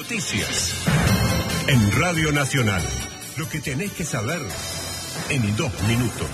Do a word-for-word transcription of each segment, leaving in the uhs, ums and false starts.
Noticias. En Radio Nacional. Lo que tenés que saber en dos minutos.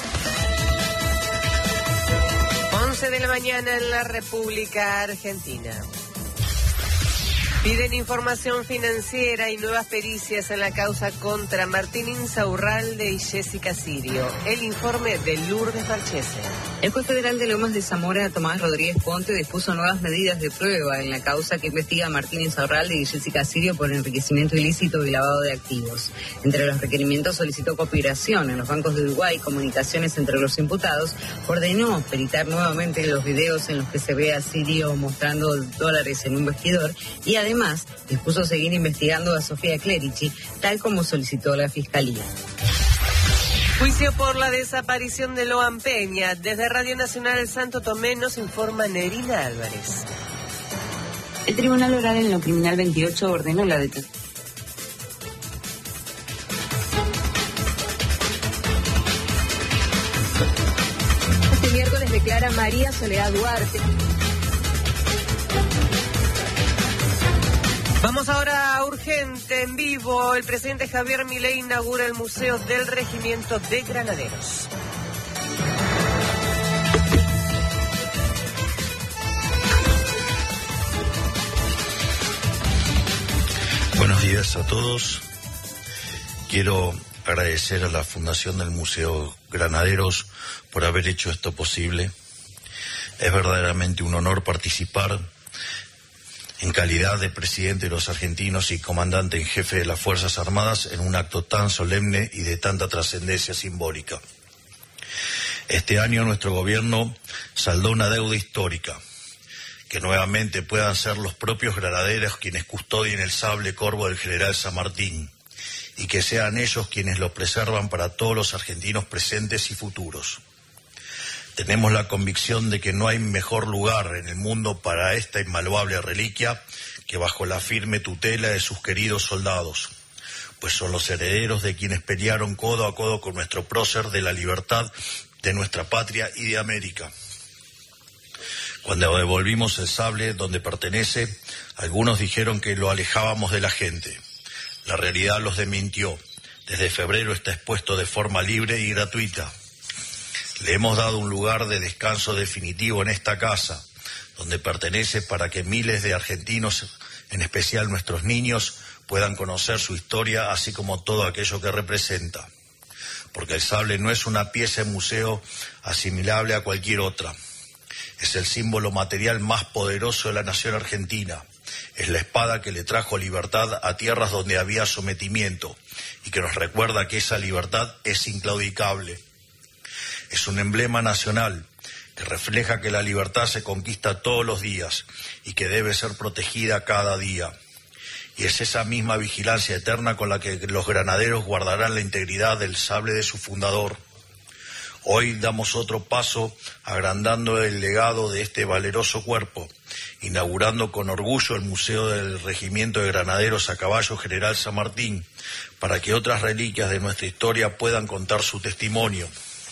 once de la mañana en la República Argentina. Piden información financiera y nuevas pericias en la causa contra Martín Insaurralde y Jessica Sirio. El informe de Lourdes Marchese. El juez federal de Lomas de Zamora, Tomás Rodríguez Ponte, dispuso nuevas medidas de prueba en la causa que investiga a Martín Insaurralde y Jessica Sirio por enriquecimiento ilícito y lavado de activos. Entre los requerimientos solicitó cooperación en los bancos de Uruguay, comunicaciones entre los imputados, ordenó peritar nuevamente los videos en los que se ve a Sirio mostrando dólares en un vestidor y además Además, dispuso seguir investigando a Sofía Clerici, tal como solicitó la Fiscalía. Juicio por la desaparición de Loan Peña. Desde Radio Nacional Santo Tomé nos informa Nerina Álvarez. El Tribunal Oral en lo Criminal veintiocho ordenó la detención. Este miércoles declara María Soledad Duarte. Vamos ahora a Urgente, en vivo. El presidente Javier Milei inaugura el Museo del Regimiento de Granaderos. Buenos días a todos. Quiero agradecer a la Fundación del Museo Granaderos por haber hecho esto posible. Es verdaderamente un honor participar en calidad de presidente de los argentinos y comandante en jefe de las Fuerzas Armadas en un acto tan solemne y de tanta trascendencia simbólica. Este año nuestro gobierno saldó una deuda histórica, que nuevamente puedan ser los propios granaderos quienes custodien el sable corvo del general San Martín y que sean ellos quienes lo preservan para todos los argentinos presentes y futuros. Tenemos la convicción de que no hay mejor lugar en el mundo para esta invaluable reliquia que bajo la firme tutela de sus queridos soldados, pues son los herederos de quienes pelearon codo a codo con nuestro prócer de la libertad de nuestra patria y de América. Cuando devolvimos el sable donde pertenece, algunos dijeron que lo alejábamos de la gente. La realidad los desmintió. Desde febrero está expuesto de forma libre y gratuita. Le hemos dado un lugar de descanso definitivo en esta casa, donde pertenece para que miles de argentinos, en especial nuestros niños, puedan conocer su historia, así como todo aquello que representa. Porque el sable no es una pieza de museo asimilable a cualquier otra. Es el símbolo material más poderoso de la nación argentina. Es la espada que le trajo libertad a tierras donde había sometimiento y que nos recuerda que esa libertad es inclaudicable. Es un emblema nacional que refleja que la libertad se conquista todos los días y que debe ser protegida cada día. Y es esa misma vigilancia eterna con la que los granaderos guardarán la integridad del sable de su fundador. Hoy damos otro paso agrandando el legado de este valeroso cuerpo, inaugurando con orgullo el Museo del Regimiento de Granaderos a Caballo General San Martín, para que otras reliquias de nuestra historia puedan contar su testimonio.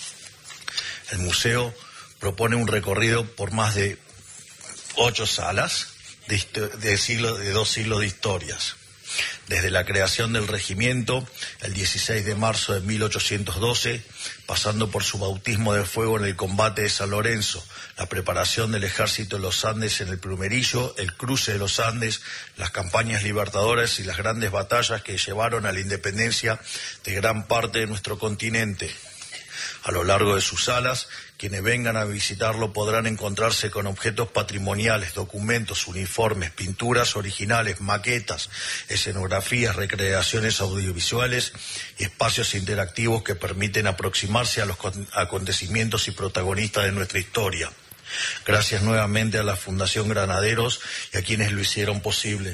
El museo propone un recorrido por más de ocho salas de, de, siglo, de dos siglos de historias. Desde la creación del regimiento, el dieciséis de marzo de mil ochocientos doce, pasando por su bautismo de fuego en el combate de San Lorenzo, la preparación del ejército de los Andes en el Plumerillo, el cruce de los Andes, las campañas libertadoras y las grandes batallas que llevaron a la independencia de gran parte de nuestro continente. A lo largo de sus salas, quienes vengan a visitarlo podrán encontrarse con objetos patrimoniales, documentos, uniformes, pinturas originales, maquetas, escenografías, recreaciones audiovisuales y espacios interactivos que permiten aproximarse a los acontecimientos y protagonistas de nuestra historia. Gracias nuevamente a la Fundación Granaderos y a quienes lo hicieron posible.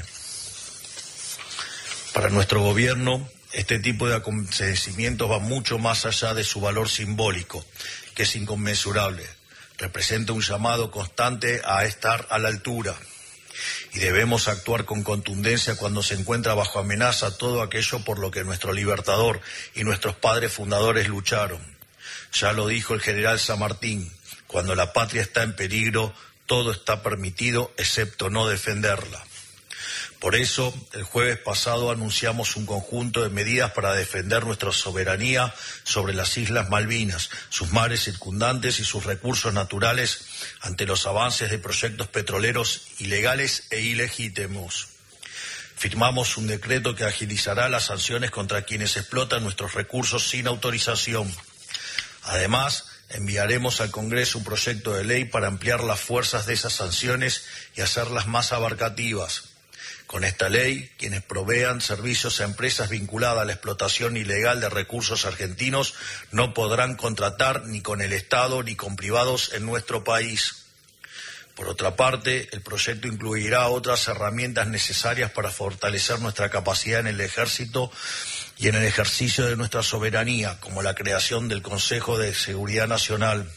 Para nuestro gobierno, este tipo de acontecimientos va mucho más allá de su valor simbólico, que es inconmensurable. Representa un llamado constante a estar a la altura. Y debemos actuar con contundencia cuando se encuentra bajo amenaza todo aquello por lo que nuestro libertador y nuestros padres fundadores lucharon. Ya lo dijo el general San Martín, cuando la patria está en peligro, todo está permitido excepto no defenderla. Por eso, el jueves pasado anunciamos un conjunto de medidas para defender nuestra soberanía sobre las Islas Malvinas, sus mares circundantes y sus recursos naturales ante los avances de proyectos petroleros ilegales e ilegítimos. Firmamos un decreto que agilizará las sanciones contra quienes explotan nuestros recursos sin autorización. Además, enviaremos al Congreso un proyecto de ley para ampliar las fuerzas de esas sanciones y hacerlas más abarcativas. Con esta ley, quienes provean servicios a empresas vinculadas a la explotación ilegal de recursos argentinos no podrán contratar ni con el Estado ni con privados en nuestro país. Por otra parte, el proyecto incluirá otras herramientas necesarias para fortalecer nuestra capacidad en el ejército y en el ejercicio de nuestra soberanía, como la creación del Consejo de Seguridad Nacional.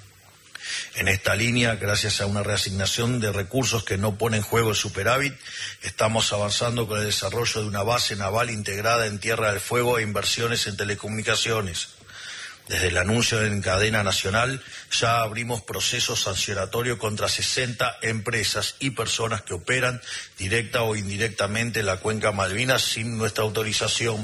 En esta línea, gracias a una reasignación de recursos que no pone en juego el superávit, estamos avanzando con el desarrollo de una base naval integrada en Tierra del Fuego e inversiones en telecomunicaciones. Desde el anuncio en cadena nacional, ya abrimos procesos sancionatorios contra sesenta empresas y personas que operan directa o indirectamente en la cuenca Malvinas sin nuestra autorización.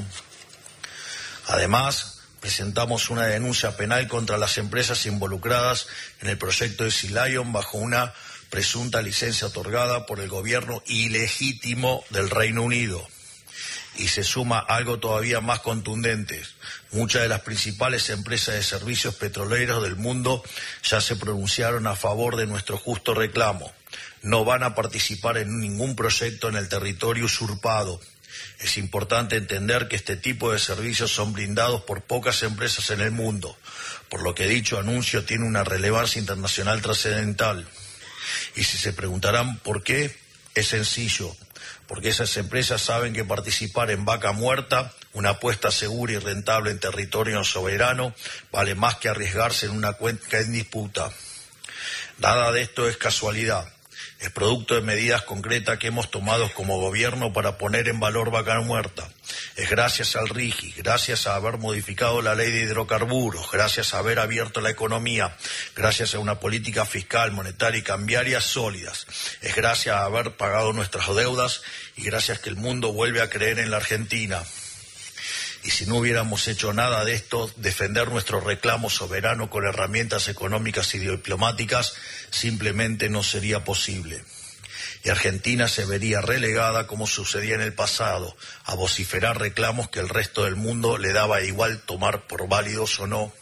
Además, presentamos una denuncia penal contra las empresas involucradas en el proyecto de Sea Lion bajo una presunta licencia otorgada por el gobierno ilegítimo del Reino Unido. Y se suma algo todavía más contundente. Muchas de las principales empresas de servicios petroleros del mundo ya se pronunciaron a favor de nuestro justo reclamo. No van a participar en ningún proyecto en el territorio usurpado. Es importante entender que este tipo de servicios son brindados por pocas empresas en el mundo, por lo que dicho anuncio tiene una relevancia internacional trascendental. Y si se preguntarán por qué, es sencillo, porque esas empresas saben que participar en vaca muerta, una apuesta segura y rentable en territorio soberano, vale más que arriesgarse en una cuenca en disputa. Nada de esto es casualidad. Es producto de medidas concretas que hemos tomado como gobierno para poner en valor Vaca Muerta. Es gracias al RIGI, gracias a haber modificado la ley de hidrocarburos, gracias a haber abierto la economía, gracias a una política fiscal, monetaria y cambiaria sólidas. Es gracias a haber pagado nuestras deudas y gracias que el mundo vuelve a creer en la Argentina. Y si no hubiéramos hecho nada de esto, defender nuestro reclamo soberano con herramientas económicas y diplomáticas simplemente no sería posible. Y Argentina se vería relegada, como sucedía en el pasado, a vociferar reclamos que el resto del mundo le daba igual tomar por válidos o no.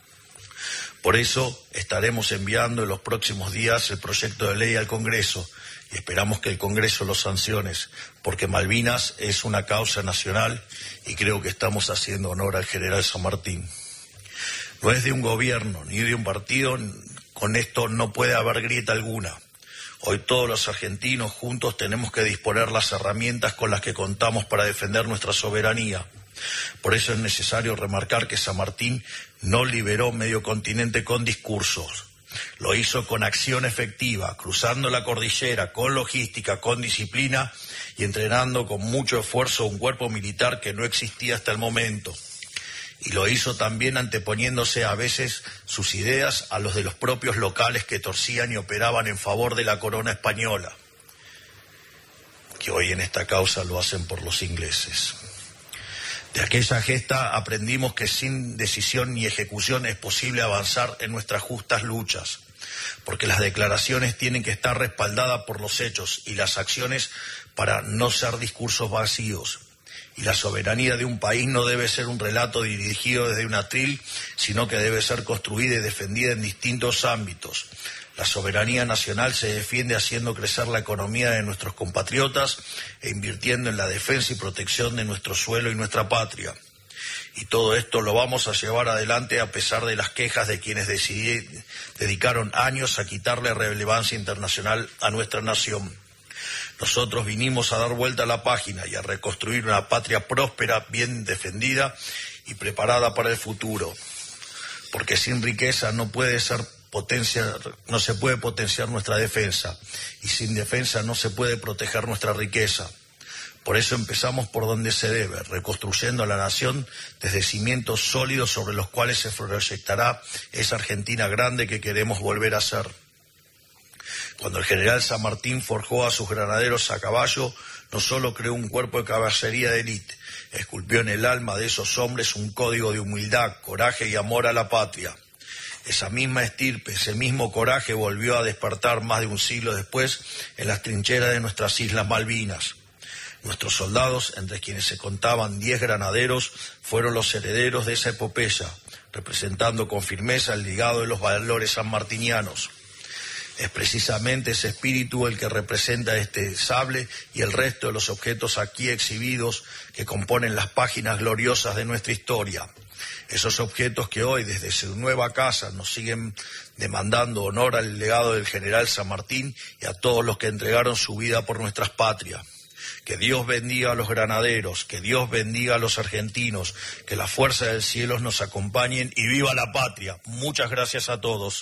Por eso estaremos enviando en los próximos días el proyecto de ley al Congreso y esperamos que el Congreso lo sancione, porque Malvinas es una causa nacional y creo que estamos haciendo honor al general San Martín. No es de un gobierno ni de un partido, con esto no puede haber grieta alguna. Hoy todos los argentinos juntos tenemos que disponer las herramientas con las que contamos para defender nuestra soberanía. Por eso es necesario remarcar que San Martín no liberó medio continente con discursos. Lo hizo con acción efectiva, cruzando la cordillera, con logística, con disciplina y entrenando con mucho esfuerzo un cuerpo militar que no existía hasta el momento. Y lo hizo también anteponiéndose a veces sus ideas a los de los propios locales que torcían y operaban en favor de la corona española, que hoy en esta causa lo hacen por los ingleses. De aquella gesta aprendimos que sin decisión ni ejecución es posible avanzar en nuestras justas luchas, porque las declaraciones tienen que estar respaldadas por los hechos y las acciones para no ser discursos vacíos. Y la soberanía de un país no debe ser un relato dirigido desde un atril, sino que debe ser construida y defendida en distintos ámbitos. La soberanía nacional se defiende haciendo crecer la economía de nuestros compatriotas e invirtiendo en la defensa y protección de nuestro suelo y nuestra patria. Y todo esto lo vamos a llevar adelante a pesar de las quejas de quienes decidí, dedicaron años a quitarle relevancia internacional a nuestra nación. Nosotros vinimos a dar vuelta a la página y a reconstruir una patria próspera, bien defendida y preparada para el futuro. Porque sin riqueza no puede ser potencia, no se puede potenciar nuestra defensa, y sin defensa no se puede proteger nuestra riqueza. Por eso empezamos por donde se debe, reconstruyendo a la nación desde cimientos sólidos sobre los cuales se proyectará esa Argentina grande que queremos volver a ser. Cuando el general San Martín forjó a sus granaderos a caballo, no solo creó un cuerpo de caballería de élite, esculpió en el alma de esos hombres un código de humildad, coraje y amor a la patria. Esa misma estirpe, ese mismo coraje volvió a despertar más de un siglo después en las trincheras de nuestras Islas Malvinas. Nuestros soldados, entre quienes se contaban diez granaderos, fueron los herederos de esa epopeya, representando con firmeza el legado de los valores sanmartinianos. Es precisamente ese espíritu el que representa este sable y el resto de los objetos aquí exhibidos que componen las páginas gloriosas de nuestra historia. Esos objetos que hoy, desde su nueva casa, nos siguen demandando honor al legado del general San Martín y a todos los que entregaron su vida por nuestras patrias. Que Dios bendiga a los granaderos, que Dios bendiga a los argentinos, que las fuerzas del cielo nos acompañen y viva la patria. Muchas gracias a todos.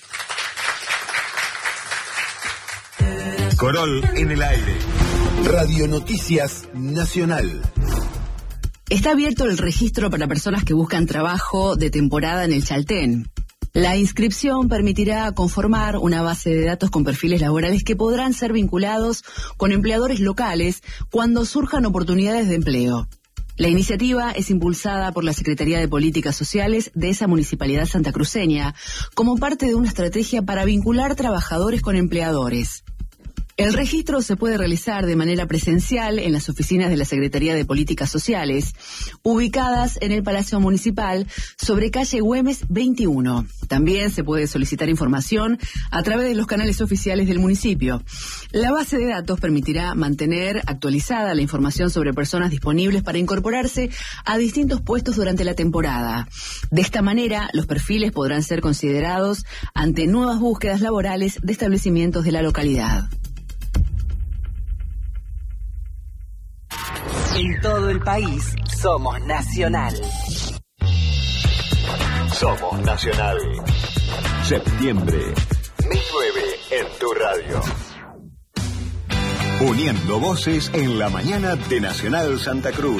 Corol en el aire. Radio Noticias Nacional. Está abierto el registro para personas que buscan trabajo de temporada en el Chaltén. La inscripción permitirá conformar una base de datos con perfiles laborales que podrán ser vinculados con empleadores locales cuando surjan oportunidades de empleo. La iniciativa es impulsada por la Secretaría de Políticas Sociales de esa municipalidad santacruceña como parte de una estrategia para vincular trabajadores con empleadores. El registro se puede realizar de manera presencial en las oficinas de la Secretaría de Políticas Sociales, ubicadas en el Palacio Municipal sobre calle Güemes veintiuno. También se puede solicitar información a través de los canales oficiales del municipio. La base de datos permitirá mantener actualizada la información sobre personas disponibles para incorporarse a distintos puestos durante la temporada. De esta manera, los perfiles podrán ser considerados ante nuevas búsquedas laborales de establecimientos de la localidad. En todo el país, somos Nacional. Somos Nacional. Septiembre. mil nueve en tu radio. Uniendo voces en la mañana de Nacional Santa Cruz.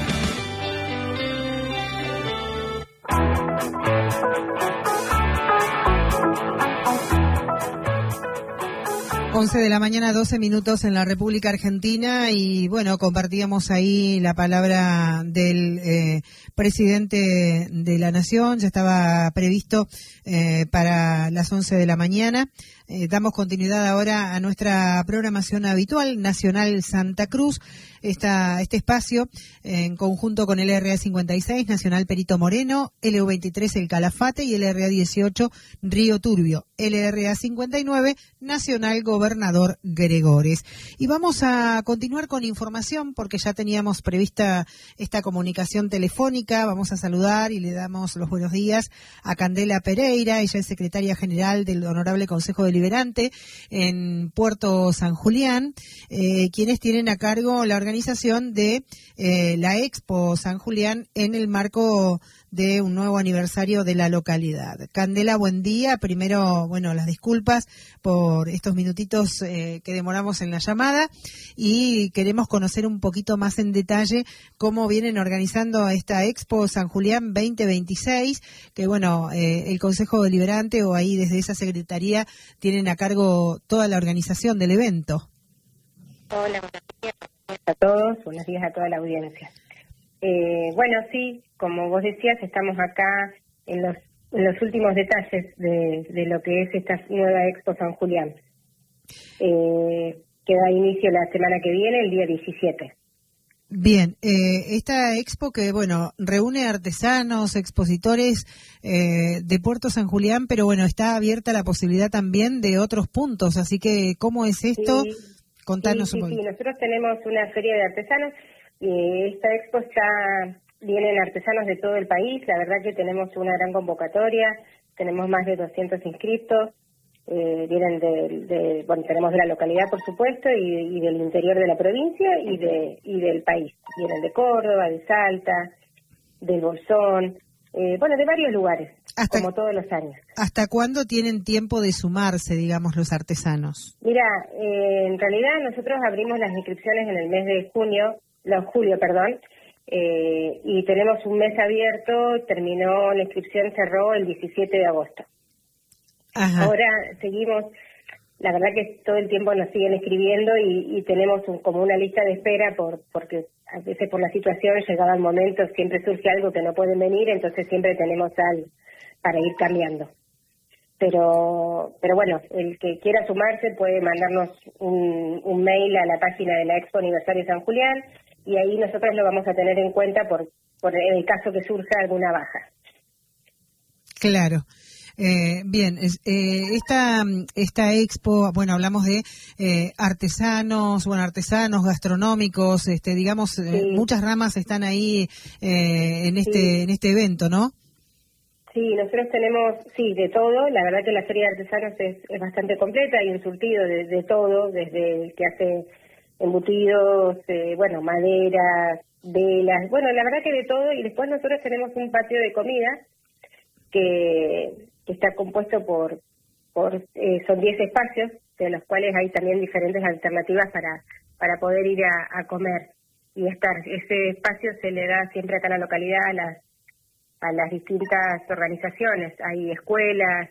once de la mañana, doce minutos en la República Argentina y bueno, compartíamos ahí la palabra del eh, presidente de la Nación, ya estaba previsto eh, para las once de la mañana. Eh, damos continuidad ahora a nuestra programación habitual, Nacional Santa Cruz, esta, este espacio eh, en conjunto con el R A cincuenta y seis, Nacional Perito Moreno, L U veintitrés El Calafate y el R A dieciocho Río Turbio, L R A cincuenta y nueve Nacional Gobernador Gregores. Y vamos a continuar con información porque ya teníamos prevista esta comunicación telefónica. Vamos a saludar y le damos los buenos días a Candela Pereira, ella es secretaria general del Honorable Consejo Deliberante en Puerto San Julián, eh, quienes tienen a cargo la organización de eh, la Expo San Julián en el marco de un nuevo aniversario de la localidad. Candela, buen día. Primero, bueno, las disculpas por estos minutitos eh, que demoramos en la llamada y queremos conocer un poquito más en detalle cómo vienen organizando esta Expo San Julián veinte veintiséis, que bueno, eh, el Consejo Deliberante o ahí desde esa secretaría tienen a cargo toda la organización del evento. Hola, buenos días a todos, buenos días a toda la audiencia. Eh, bueno, sí, como vos decías, estamos acá en los, en los últimos detalles de, de lo que es esta nueva Expo San Julián, eh, que da inicio la semana que viene, el día diecisiete. Bien, eh, esta expo que, bueno, reúne artesanos, expositores eh, de Puerto San Julián, pero bueno, está abierta la posibilidad también de otros puntos, así que, ¿cómo es esto? Sí, Contanos sí, sí, un poquito. Sí, nosotros tenemos una feria de artesanos. Eh, esta expo está, vienen artesanos de todo el país, la verdad que tenemos una gran convocatoria, tenemos más de doscientos inscritos, eh, vienen de, de, bueno, tenemos de la localidad por supuesto y, y del interior de la provincia y de y del país, vienen de Córdoba, de Salta, del Bolsón, eh, bueno, de varios lugares, hasta, como todos los años. ¿Hasta cuándo tienen tiempo de sumarse, digamos, los artesanos? Mira, eh, en realidad nosotros abrimos las inscripciones en el mes de junio, no, julio, perdón, eh, y tenemos un mes abierto, terminó la inscripción, cerró el diecisiete de agosto. Ajá. Ahora seguimos, la verdad que todo el tiempo nos siguen escribiendo y, y tenemos un, como una lista de espera por porque a veces por la situación, llegado el momento, siempre surge algo que no pueden venir, entonces siempre tenemos al para ir cambiando. Pero pero bueno, el que quiera sumarse puede mandarnos un, un mail a la página de la Expo Aniversario San Julián y ahí nosotros lo vamos a tener en cuenta por, por el caso que surja alguna baja. Claro. Eh, bien, eh, esta esta expo, bueno, hablamos de eh, artesanos, bueno, artesanos gastronómicos, este, digamos, eh, sí. muchas ramas están ahí eh, en este sí. en este evento, ¿no? Sí, nosotros tenemos, sí, de todo. La verdad que la Feria de Artesanos es, es bastante completa, hay un surtido de, de todo, desde el que hace embutidos, eh, bueno, maderas, velas, bueno, la verdad que de todo. Y después nosotros tenemos un patio de comida que que está compuesto por, por eh, son diez espacios, de los cuales hay también diferentes alternativas para para poder ir a, a comer y estar. Ese espacio se le da siempre acá en la localidad a las, a las distintas organizaciones. Hay escuelas,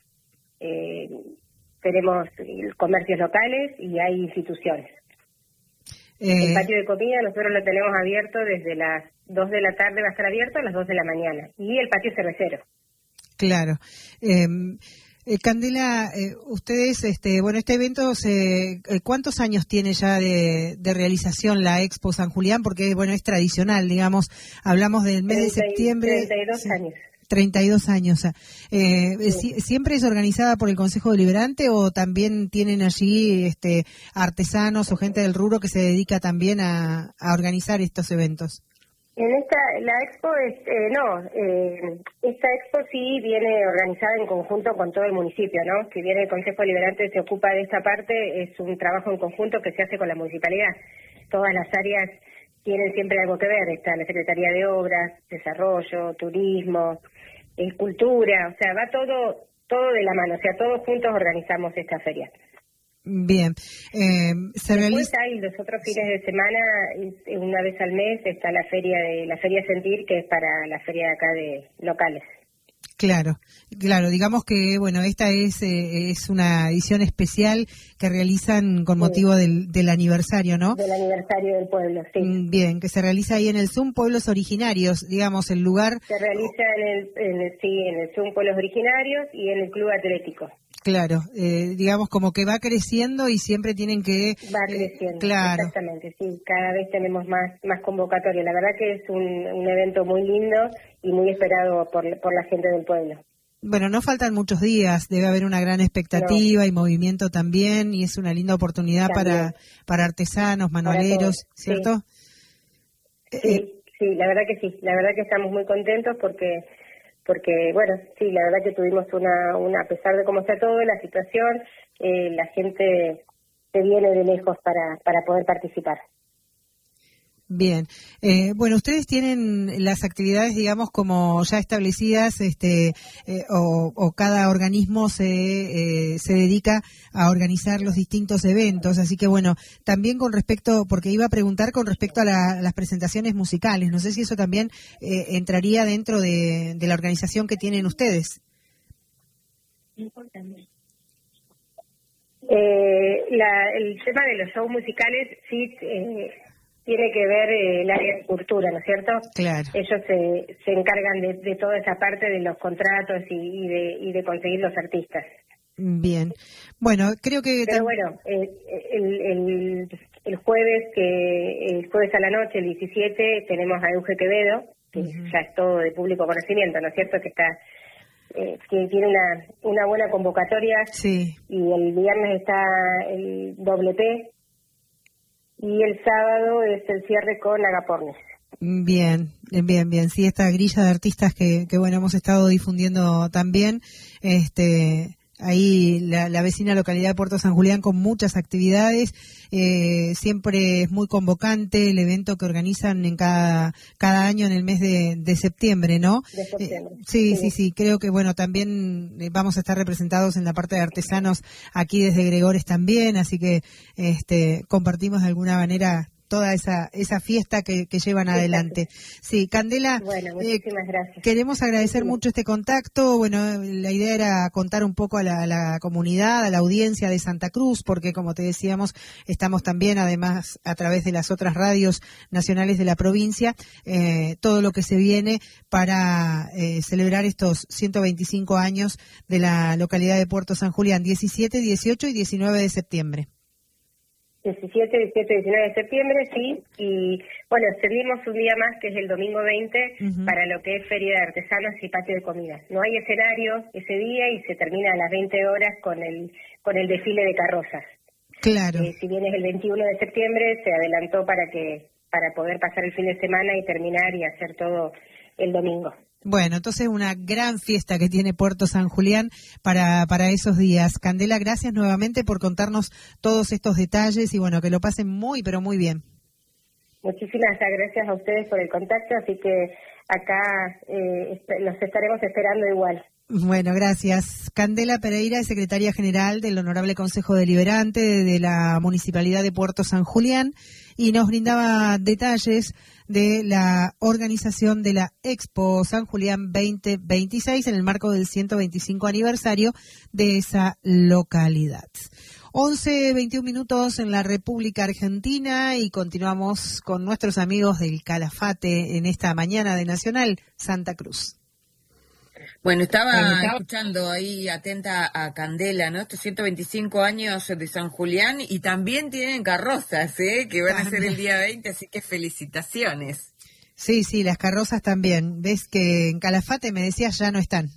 eh, tenemos comercios locales y hay instituciones. Eh... El patio de comida nosotros lo tenemos abierto desde las dos de la tarde, va a estar abierto a las dos de la mañana. Y el patio cervecero. Claro. Eh, eh, Candela, eh, ustedes, este, bueno, este evento, se, eh, ¿cuántos años tiene ya de, de realización la Expo San Julián? Porque, bueno, es tradicional, digamos, hablamos del mes de septiembre. treinta y dos años. treinta y dos años. Eh, sí. ¿Siempre es organizada por el Consejo Deliberante o también tienen allí este, artesanos o gente del rubro que se dedica también a, a organizar estos eventos? En esta, la expo, es, eh, no, eh, esta expo sí viene organizada en conjunto con todo el municipio, ¿no? Si bien el Consejo Deliberante se ocupa de esta parte, es un trabajo en conjunto que se hace con la municipalidad. Todas las áreas tienen siempre algo que ver, está la Secretaría de Obras, Desarrollo, Turismo, eh, Cultura, o sea, va todo, todo de la mano, o sea, todos juntos organizamos esta feria. Bien. Eh, se Después realiza... hay los otros fines de semana, una vez al mes, está la feria de la feria Sentir, que es para la feria de acá de locales. Claro, claro, digamos que, bueno, esta es eh, es una edición especial que realizan con motivo sí. del, del aniversario, ¿no? Del aniversario del pueblo, sí. Bien, que se realiza ahí en el Zoom Pueblos Originarios, digamos, el lugar... Se realiza en el, en el, sí, en el Zoom Pueblos Originarios y en el Club Atlético. Claro, eh, digamos como que va creciendo y siempre tienen que... Va creciendo, eh, claro. Exactamente, sí, cada vez tenemos más más convocatoria. La verdad que es un, un evento muy lindo y muy esperado por, por la gente del pueblo. Bueno, no faltan muchos días, debe haber una gran expectativa no. y movimiento también, y es una linda oportunidad para para artesanos, manualeros, ¿cierto? Sí, eh, sí, la verdad que sí, la verdad que estamos muy contentos porque... porque, bueno, sí, la verdad que tuvimos una, una a pesar de cómo está todo, la situación, eh, la gente se viene de lejos para, para poder participar. Bien. Eh, bueno, ustedes tienen las actividades, digamos, como ya establecidas, este, eh, o, o cada organismo se, eh, se dedica a organizar los distintos eventos. Así que, bueno, también con respecto, porque iba a preguntar con respecto a, la, a las presentaciones musicales. No sé si eso también eh, entraría dentro de, de la organización que tienen ustedes. Eh, la, el tema de los shows musicales, sí... Eh, tiene que ver eh, el área de cultura, ¿no es cierto? Claro. Ellos se, se encargan de, de toda esa parte de los contratos y, y, de, y de conseguir los artistas. Bien. Bueno, creo que... Pero bueno, eh, el, el, el jueves, que el jueves a la noche, el diecisiete, tenemos a Euge Quevedo, que uh-huh. ya es todo de público conocimiento, ¿no es cierto? Que está eh, que tiene una, una buena convocatoria. Sí. Y el viernes está el doble P. Y el sábado es el cierre con Agapornis. Bien, bien, bien. Sí, esta grilla de artistas que, que bueno, hemos estado difundiendo también. Este, ahí la, la vecina localidad de Puerto San Julián con muchas actividades. Eh, siempre es muy convocante el evento que organizan en cada cada año en el mes de, de septiembre, ¿no? De septiembre. Eh, sí, sí, sí, sí. Creo que, bueno, también vamos a estar representados en la parte de artesanos aquí desde Gregores también, así que este compartimos de alguna manera toda esa esa fiesta que, que llevan adelante. Sí, Candela, bueno, muchísimas eh, gracias. Queremos agradecer sí. mucho este contacto. Bueno, la idea era contar un poco a la, a la comunidad, a la audiencia de Santa Cruz, porque como te decíamos, estamos también, además, a través de las otras radios nacionales de la provincia, eh, todo lo que se viene para eh, celebrar estos ciento veinticinco años de la localidad de Puerto San Julián, diecisiete, dieciocho y diecinueve de septiembre. diecisiete, dieciocho, diecinueve de septiembre, sí, y bueno, servimos un día más, que es el domingo veinte, uh-huh. para lo que es Feria de Artesanos y Patio de Comidas. No hay escenario ese día y se termina a las veinte horas con el con el desfile de carrozas. Claro. Eh, si bien es el veintiuno de septiembre, se adelantó para que para poder pasar el fin de semana y terminar y hacer todo el domingo. Bueno, entonces una gran fiesta que tiene Puerto San Julián para para esos días. Candela, gracias nuevamente por contarnos todos estos detalles y bueno, que lo pasen muy, pero muy bien. Muchísimas gracias a ustedes por el contacto, así que acá eh, los estaremos esperando igual. Bueno, gracias. Candela Pereira es secretaria general del Honorable Consejo Deliberante de la Municipalidad de Puerto San Julián y nos brindaba detalles de la organización de la Expo San Julián veinte veintiséis en el marco del ciento veinticinco aniversario de esa localidad. once veintiún minutos en la República Argentina y continuamos con nuestros amigos del Calafate en esta mañana de Nacional Santa Cruz. Bueno, estaba escuchando ahí atenta a Candela, ¿no? Estos ciento veinticinco años de San Julián y también tienen carrozas, ¿eh? Que van a ser el día veinte, así que felicitaciones. Sí, sí, las carrozas también. Ves que en Calafate, me decías, ya no están.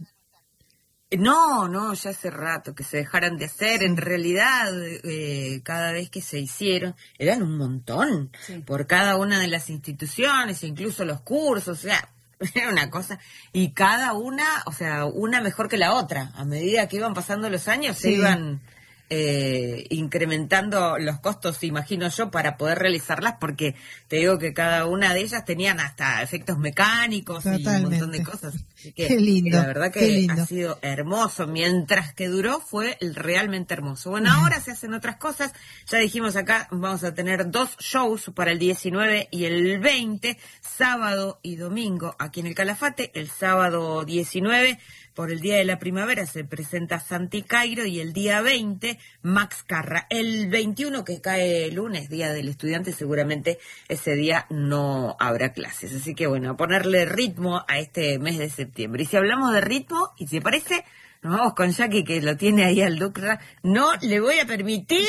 No, no, ya hace rato que se dejaran de hacer. En realidad, eh, cada vez que se hicieron, eran un montón, sí. por cada una de las instituciones, incluso los cursos, o sea... Era una cosa, y cada una, o sea, una mejor que la otra. A medida que iban pasando los años, sí. se iban eh, incrementando los costos, imagino yo, para poder realizarlas, porque te digo que cada una de ellas tenían hasta efectos mecánicos Totalmente. y un montón de cosas. Así que, qué lindo. La verdad que ha sido hermoso. Mientras que duró, fue realmente hermoso. Bueno, uh-huh. ahora se hacen otras cosas. Ya dijimos acá, vamos a tener dos shows para el diecinueve y el veinte, sábado y domingo, aquí en el Calafate. El sábado diecinueve, por el Día de la Primavera, se presenta Santi Cairo, y el día veinte, Max Carra. El veintiuno, que cae lunes, Día del Estudiante, seguramente ese día no habrá clases. Así que bueno, a ponerle ritmo a este mes de septiembre. Y si hablamos de ritmo, y si te parece, nos vamos con Jackie, que lo tiene ahí al Lucra. No le voy a permitir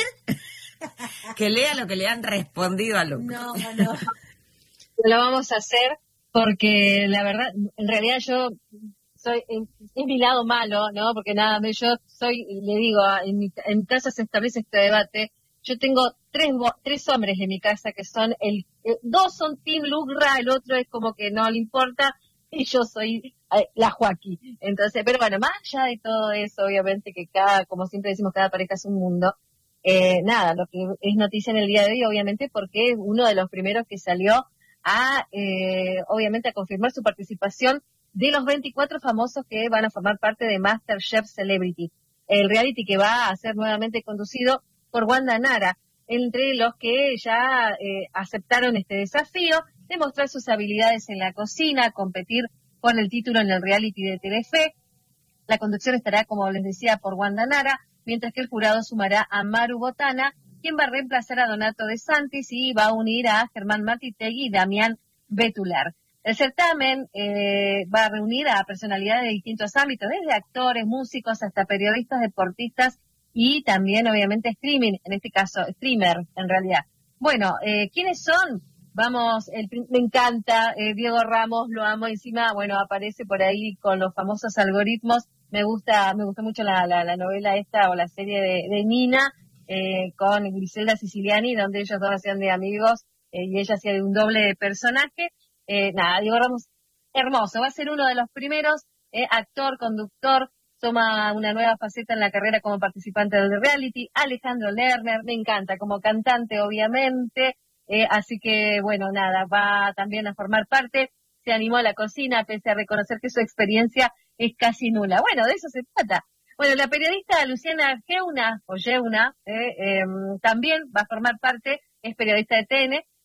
que lea lo que le han respondido a Lucra. No, no. Lo vamos a hacer porque la verdad, en realidad yo... soy es mi lado malo, ¿no? Porque nada, yo soy, le digo, en mi, en mi casa se establece este debate. Yo tengo tres tres hombres en mi casa que son, el eh, dos son Team Lucra, el otro es como que no le importa, y yo soy eh, la Joaquín. Entonces, pero bueno, más allá de todo eso, obviamente que cada, como siempre decimos, cada pareja es un mundo. Eh, nada, lo que es noticia en el día de hoy, obviamente, porque es uno de los primeros que salió a, eh, obviamente, a confirmar su participación de los veinticuatro famosos que van a formar parte de MasterChef Celebrity, el reality que va a ser nuevamente conducido por Wanda Nara, entre los que ya eh, aceptaron este desafío de mostrar sus habilidades en la cocina, competir por el título en el reality de Telefe. La conducción estará, como les decía, por Wanda Nara, mientras que el jurado sumará a Maru Botana, quien va a reemplazar a Donato De Santis y va a unir a Germán Martitegui y Damián Betular. El certamen eh, va a reunir a personalidades de distintos ámbitos, desde actores, músicos, hasta periodistas, deportistas y también, obviamente, streaming, en este caso, streamer, en realidad. Bueno, eh, ¿quiénes son? Vamos, el, me encanta, eh, Diego Ramos, lo amo, encima, bueno, aparece por ahí con los famosos algoritmos. Me gusta, me gustó mucho la, la, la novela esta o la serie de, de Nina, eh, con Griselda Siciliani, donde ellos dos hacían de amigos eh, y ella hacía de un doble personaje. Eh, nada, Diego Ramos, hermoso, va a ser uno de los primeros, eh, actor, conductor, toma una nueva faceta en la carrera como participante del reality. Alejandro Lerner, me encanta, como cantante, obviamente, eh, así que, bueno, nada, va también a formar parte, se animó a la cocina, pese a reconocer que su experiencia es casi nula. Bueno, de eso se trata. Bueno, la periodista Luciana Geuna, o Geuna, eh, eh, también va a formar parte, es periodista de T N,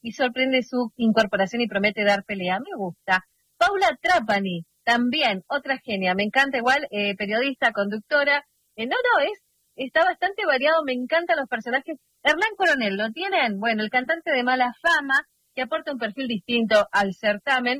y sorprende su incorporación y promete dar pelea. Me gusta. Paula Trapani, también, otra genia, me encanta igual, eh, periodista, conductora. Eh, no, no, es está bastante variado, me encantan los personajes. Hernán Coronel, ¿lo tienen? Bueno, el cantante de mala fama, que aporta un perfil distinto al certamen.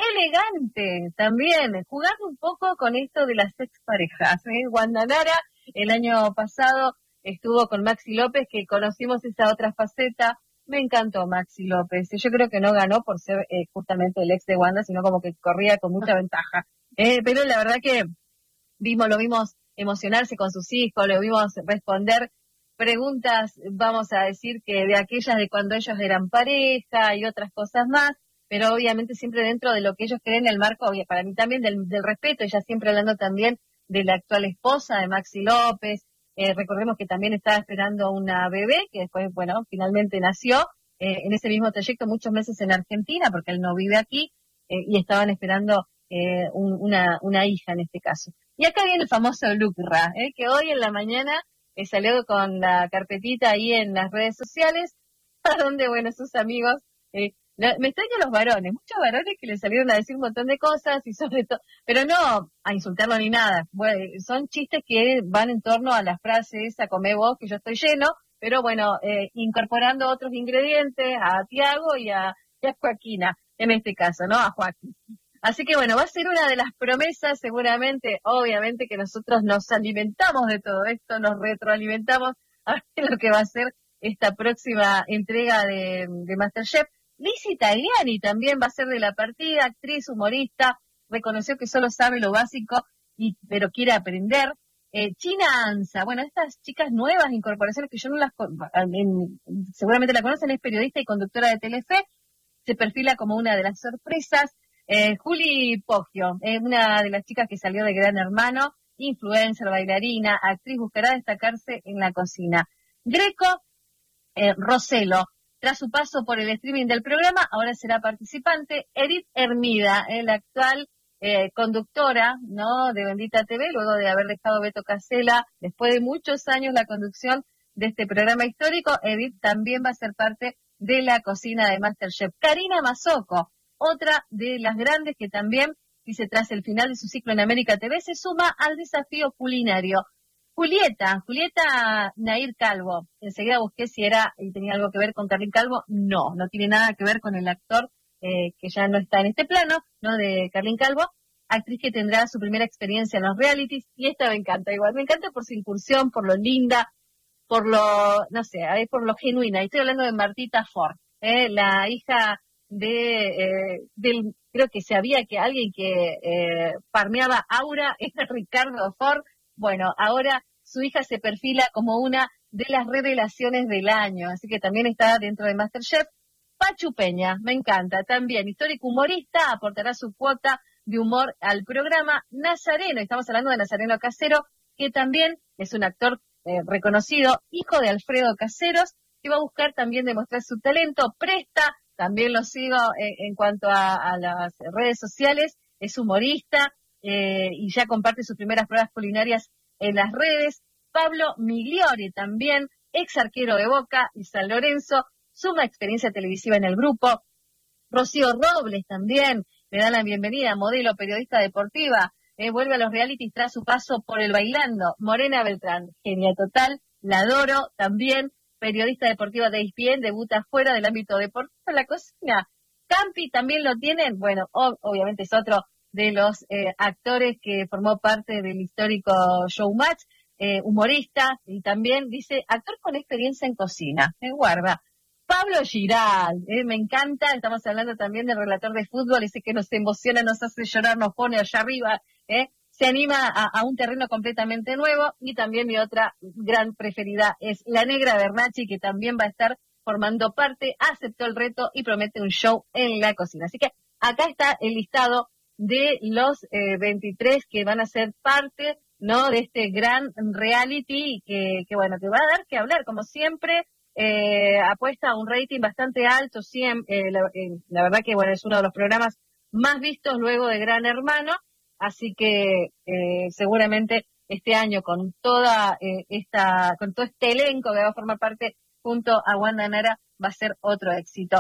Elegante, también, jugando un poco con esto de las exparejas. ¿eh? Wanda Nara, el año pasado estuvo con Maxi López, que conocimos esa otra faceta. Me encantó Maxi López. Yo creo que no ganó por ser eh, justamente el ex de Wanda, sino como que corría con mucha ventaja. Eh, pero la verdad que vimos, lo vimos emocionarse con sus hijos, lo vimos responder preguntas, vamos a decir que de aquellas de cuando ellos eran pareja y otras cosas más, pero obviamente siempre dentro de lo que ellos creen, el marco, para mí también del, del respeto, ella siempre hablando también de la actual esposa de Maxi López. Eh, recordemos que también estaba esperando una bebé, que después, bueno, finalmente nació, eh, en ese mismo trayecto muchos meses en Argentina, porque él no vive aquí, eh, y estaban esperando eh, un, una, una hija en este caso. Y acá viene el famoso Lucra, eh, que hoy en la mañana eh, salió con la carpetita ahí en las redes sociales, a donde, bueno, sus amigos, eh, me extrañan los varones, muchos varones que le salieron a decir un montón de cosas, y sobre todo, pero no a insultarlo ni nada. Bueno, son chistes que van en torno a las frases, a comé vos que yo estoy lleno, pero bueno, eh, incorporando otros ingredientes, a Tiago y a, y a Joaquina, en este caso, ¿no? A Joaquín. Así que bueno, va a ser una de las promesas, seguramente, obviamente que nosotros nos alimentamos de todo esto, nos retroalimentamos a ver lo que va a ser esta próxima entrega de, de MasterChef. Lizzy Tagliani también va a ser de la partida, actriz, humorista, reconoció que solo sabe lo básico, y pero quiere aprender. Eh, China Anza, bueno, estas chicas nuevas incorporaciones que yo no las, en, seguramente la conocen, es periodista y conductora de Telefe, se perfila como una de las sorpresas. Eh, Juli Poggio, eh, una de las chicas que salió de Gran Hermano, influencer, bailarina, actriz, buscará destacarse en la cocina. Greco eh, Roselo, tras su paso por el streaming del programa, ahora será participante. Edith Hermida, eh, la actual eh, conductora, ¿no?, de Bendita T V, luego de haber dejado Beto Casella, después de muchos años la conducción de este programa histórico. Edith también va a ser parte de la cocina de MasterChef. Karina Mazzocco, otra de las grandes que también, dice, tras el final de su ciclo en América T V, se suma al desafío culinario. Julieta, Julieta Nair Calvo. Enseguida busqué si era y tenía algo que ver con Carlín Calvo. No, no tiene nada que ver con el actor eh, que ya no está en este plano, ¿no?, de Carlín Calvo. Actriz que tendrá su primera experiencia en los realities, y esta me encanta igual. Me encanta por su incursión, por lo linda, por lo, no sé, por lo genuina. Y estoy hablando de Martita Ford, eh, la hija de, eh, del, creo que sabía que alguien que eh, farmeaba aura era Ricardo Ford. Bueno, ahora su hija se perfila como una de las revelaciones del año, así que también está dentro de MasterChef. Pachu Peña, me encanta, también histórico humorista, aportará su cuota de humor al programa. Nazareno, estamos hablando de Nazareno Casero, que también es un actor eh, reconocido, hijo de Alfredo Caseros, que va a buscar también demostrar su talento. Presta, también lo sigo eh, en cuanto a, a las redes sociales, es humorista, Eh, y ya comparte sus primeras pruebas culinarias en las redes. Pablo Migliori, también ex arquero de Boca y San Lorenzo, suma experiencia televisiva en el grupo. Rocío Robles también, le da la bienvenida, modelo, periodista deportiva, eh, vuelve a los realities tras su paso por el Bailando. Morena Beltrán, genia total, la adoro, también periodista deportiva de E S P N, debuta fuera del ámbito deportivo en la cocina. Campi también lo tienen, bueno, ob- obviamente es otro de los eh, actores que formó parte del histórico Showmatch, eh, humorista, y también dice, actor con experiencia en cocina, me guarda. Pablo Giral, eh, me encanta, estamos hablando también del relator de fútbol, ese que nos emociona, nos hace llorar, nos pone allá arriba, eh, se anima a, a un terreno completamente nuevo. Y también mi otra gran preferida es la Negra Bernacchi, que también va a estar formando parte, aceptó el reto y promete un show en la cocina. Así que acá está el listado de los eh, veintitrés que van a ser parte, ¿no?, de este gran reality que, que bueno, que va a dar que hablar, como siempre, eh, apuesta a un rating bastante alto, siempre, eh, la, eh, la verdad que bueno, es uno de los programas más vistos luego de Gran Hermano, así que eh, seguramente este año con toda eh, esta, con todo este elenco que va a formar parte junto a Wanda Nara va a ser otro éxito.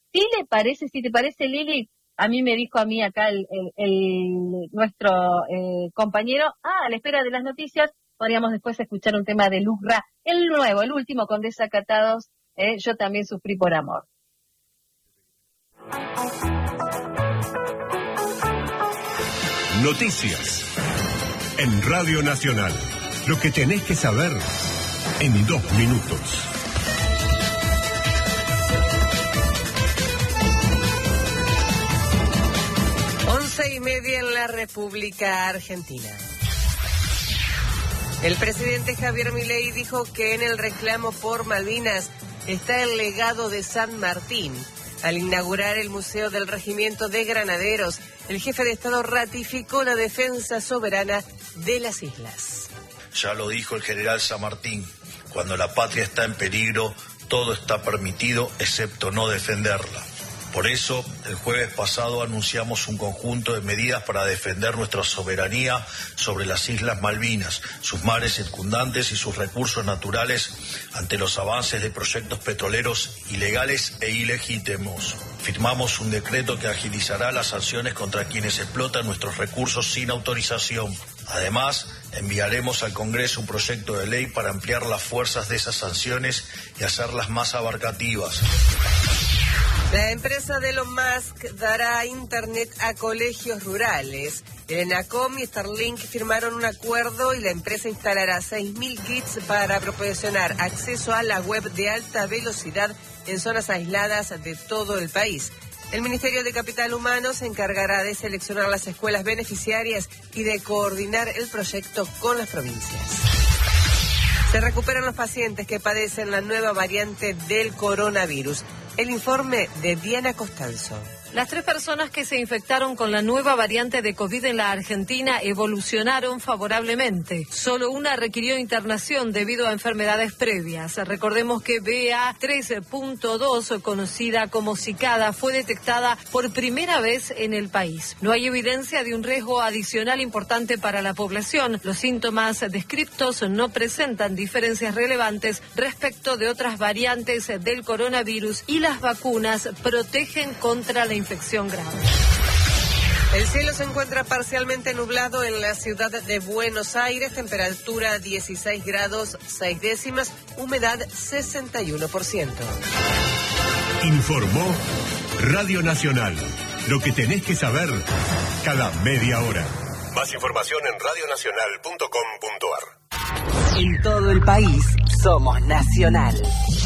Si le parece, si te parece, Lili, a mí me dijo a mí acá el, el, el nuestro eh, compañero, ah, a la espera de las noticias, podríamos después escuchar un tema de Luzra, el nuevo, el último con Desacatados, eh, Yo también sufrí por amor. Noticias en Radio Nacional. Lo que tenés que saber en dos minutos. Once y media en la República Argentina. El presidente Javier Milei dijo que en el reclamo por Malvinas está el legado de San Martín. Al inaugurar el Museo del Regimiento de Granaderos, el jefe de Estado ratificó la defensa soberana de las islas. Ya lo dijo el general San Martín, cuando la patria está en peligro, todo está permitido excepto no defenderla. Por eso, el jueves pasado anunciamos un conjunto de medidas para defender nuestra soberanía sobre las Islas Malvinas, sus mares circundantes y sus recursos naturales ante los avances de proyectos petroleros ilegales e ilegítimos. Firmamos un decreto que agilizará las sanciones contra quienes explotan nuestros recursos sin autorización. Además, enviaremos al Congreso un proyecto de ley para ampliar las fuerzas de esas sanciones y hacerlas más abarcativas. La empresa de Elon Musk dará internet a colegios rurales. El ENACOM y Starlink firmaron un acuerdo y la empresa instalará seis mil kits para proporcionar acceso a la web de alta velocidad en zonas aisladas de todo el país. El Ministerio de Capital Humano se encargará de seleccionar las escuelas beneficiarias y de coordinar el proyecto con las provincias. Se recuperan los pacientes que padecen la nueva variante del coronavirus. El informe de Diana Costanzo. Las tres personas que se infectaron con la nueva variante de COVID en la Argentina evolucionaron favorablemente. Solo una requirió internación debido a enfermedades previas. Recordemos que B A tres punto dos, conocida como Zika, fue detectada por primera vez en el país. No hay evidencia de un riesgo adicional importante para la población. Los síntomas descriptos no presentan diferencias relevantes respecto de otras variantes del coronavirus y las vacunas protegen contra la infección grave. El cielo se encuentra parcialmente nublado en la ciudad de Buenos Aires, temperatura dieciséis grados seis décimas, humedad sesenta y uno por ciento. Informó Radio Nacional. Lo que tenés que saber cada media hora. Más información en radio nacional punto com punto a r. En todo el país somos Nacional.